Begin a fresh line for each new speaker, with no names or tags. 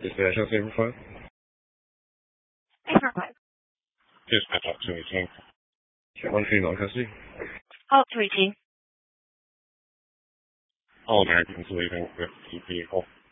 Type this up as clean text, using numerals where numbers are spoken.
Is the HLC fine?
Thanks for what?
Just catch up to 18. Check 139 custody.
Oh, 218.
All Americans leaving with the vehicle.